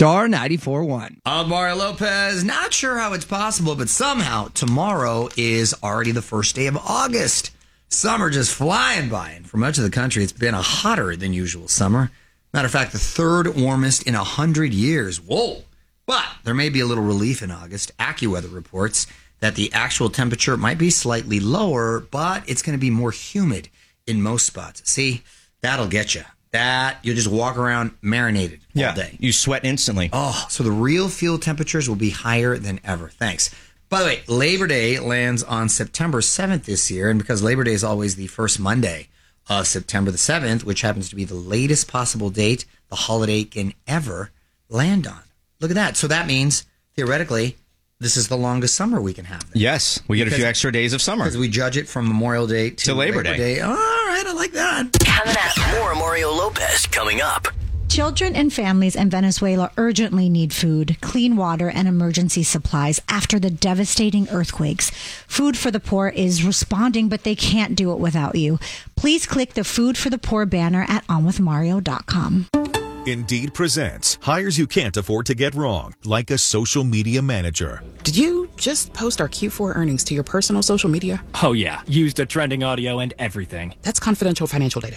Star 94.1. I'm Mario Lopez. Not sure how it's possible, but somehow tomorrow is already the first day of August. Summer just flying by, and for much of the country, it's been a hotter than usual summer. Matter of fact, the third warmest in 100 years. Whoa! But there may be a little relief in August. AccuWeather reports that the actual temperature might be slightly lower, but it's going to be more humid in most spots. See, that'll get you. That you'll just walk around marinated all day. You sweat instantly. Oh, so the real field temperatures will be higher than ever. Thanks. By the way, Labor Day lands on September 7th this year, and because Labor Day is always the first Monday of September the 7th, which happens to be the latest possible date the holiday can ever land on. Look at that. So that means, theoretically, this is the longest summer we can have. Yes, we get a few extra days of summer. Because we judge it from Memorial Day to Labor Day. All right, I like that. Coming up. More Mario Lopez coming up. Children and families in Venezuela urgently need food, clean water, and emergency supplies after the devastating earthquakes. Food for the Poor is responding, but they can't do it without you. Please click the Food for the Poor banner at onwithmario.com. Indeed presents hires you can't afford to get wrong, like a social media manager. Did you just post our Q4 earnings to your personal social media? Oh, yeah. Used the trending audio and everything. That's confidential financial data.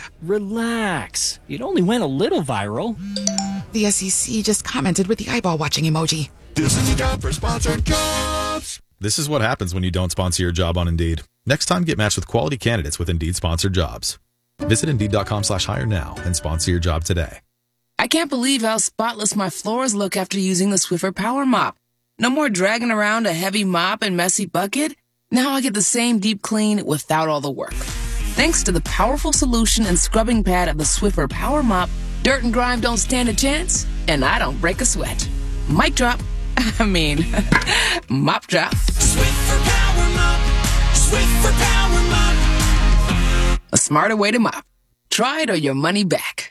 Relax. It only went a little viral. The SEC just commented with the eyeball watching emoji. This is a job for sponsored jobs. This is what happens when you don't sponsor your job on Indeed. Next time, get matched with quality candidates with Indeed sponsored jobs. Visit Indeed.com/hire now and sponsor your job today. I can't believe how spotless my floors look after using the Swiffer Power Mop. No more dragging around a heavy mop and messy bucket. Now I get the same deep clean without all the work. Thanks to the powerful solution and scrubbing pad of the Swiffer Power Mop, dirt and grime don't stand a chance, and I don't break a sweat. Mic drop. Mop drop. Swiffer Power Mop. Swiffer Power Mop. A smarter way to mop. Try it or your money back.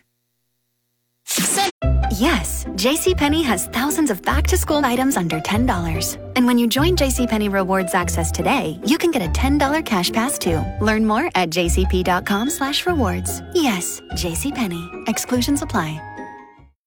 Yes, JCPenney has thousands of back-to-school items under $10. And when you join JCPenney Rewards Access today, you can get a $10 cash pass too. Learn more at jcp.com/rewards. Yes, JCPenney. Exclusions apply.